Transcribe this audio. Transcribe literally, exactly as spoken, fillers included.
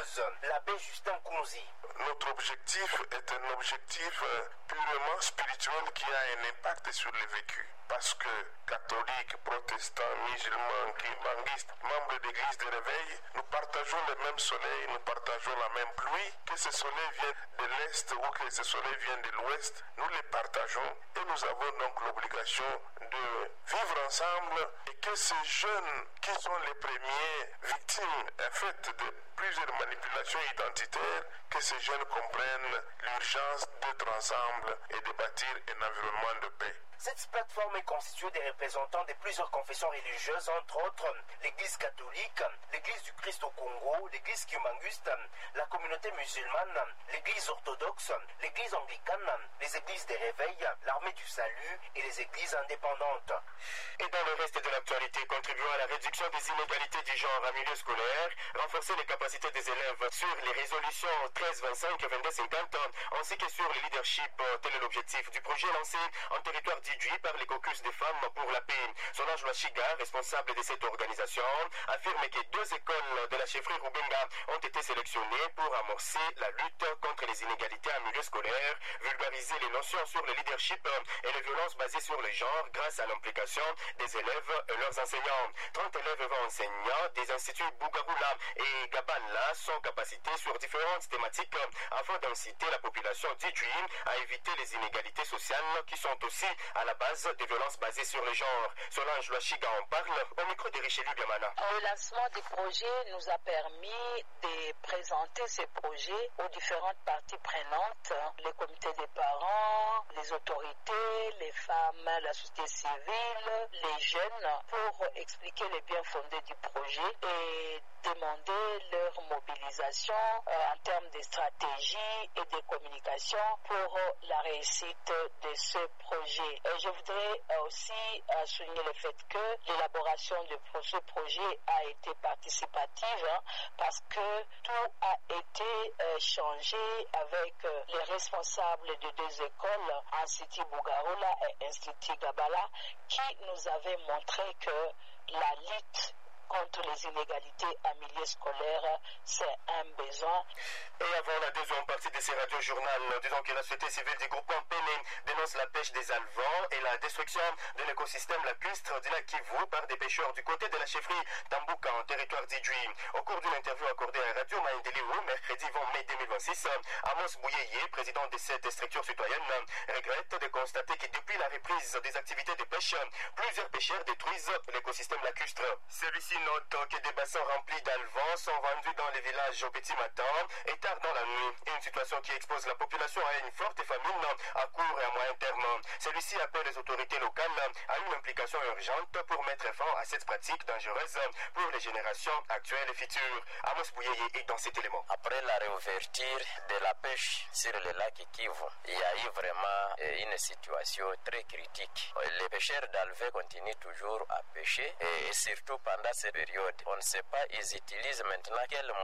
religieuse. L'abbé Justin Kounzi. Notre objectif est un objectif purement spirituel qui a un impact sur le vécu. Parce que catholiques, protestants, musulmans, kibanguistes, membres d'église de réveil, nous partageons le même soleil, nous partageons la même pluie. Que ce soleil vienne de l'Est ou que ce soleil vienne de l'Ouest, nous les partageons et nous avons donc l'obligation de vivre ensemble et que ces jeunes qui sont les premiers victimes en fait de plusieurs manipulations identitaires, que ces jeunes comprennent l'urgence d'être ensemble et de bâtir un environnement de paix. Cette plateforme est constituée des représentants de plusieurs confessions religieuses, entre autres l'Église catholique, l'Église du Christ au Congo, l'Église kibanguiste, la communauté musulmane, l'Église orthodoxe, l'Église anglicane, les Églises des réveils, l'Armée du Salut et les Églises indépendantes. Et dans le reste de l'actualité, contribuant à la réduction des inégalités du genre en milieu scolaire, renforcer les capacités des élèves sur les résolutions treize vingt-cinq et vingt-deux cinquante, ainsi que sur le leadership, tel est l'objectif du projet lancé en territoire déduit par les caucus des femmes pour la paix. Solange Lwachiga, responsable de cette organisation, affirme que deux écoles de la chefferie Rubenga ont été sélectionnées pour amorcer la lutte contre les inégalités en milieu scolaire, vulgariser les notions sur le leadership et les violences basées sur le genre grâce à l'implication des élèves et leurs enseignants. trente élèves et vingt enseignants des instituts Bougaroula et Gabala sont capacités sur différentes thématiques afin d'inciter la population d'Idjui à éviter les inégalités sociales qui sont aussi à la base des violences basées sur le genre. Solange Lwachiga en parle au micro de Richelieu Biamana. Le lancement du projet nous a permis de présenter ces projets aux différentes parties prenantes, les comités des parents, les autorités, les femmes, la société civile, les jeunes, pour expliquer les biens fondés du projet et demander leur mobilisation euh, en termes de stratégie et de communication pour euh, la réussite de ce projet. Et je voudrais euh, aussi euh, souligner le fait que l'élaboration de ce projet a été participative hein, parce que tout a été euh, changé avec euh, les responsables de deux écoles, Institut Bougaroula et Institut Gabala, qui nous avaient montré que la lutte contre les inégalités en milieu scolaire, c'est un besoin. Et avant la deuxième partie de ces radios-journal, disons que la société civile du groupement Péné dénonce la pêche des alevins et la destruction de l'écosystème lacustre du lac Kivu par des pêcheurs du côté de la chefferie Tambouka en territoire d'Idjui. Au cours d'une interview accordée à Radio Maïndéliou, mercredi vingt mai deux mille vingt-six, Amos Bouyeye, président de cette structure citoyenne, regrette de constater que depuis la reprise des activités de pêche, plusieurs pêcheurs détruisent l'écosystème lacustre. Celui-ci note que des bassins remplis d'alevins sont vendus dans les villages au petit matin et tard dans la nuit. Une situation qui expose la population à une forte famine à court et à moyen terme. Celui-ci appelle les autorités locales à une implication urgente pour mettre fin à cette pratique dangereuse pour les générations actuelles et futures. Amos Bouyeye est dans cet élément. Après la réouverture de la pêche sur le lac Kivu, il y a eu vraiment une situation très critique. Les pêcheurs d'alevins continuent toujours à pêcher et surtout pendant cette période. On ne sait pas, ils utilisent maintenant quel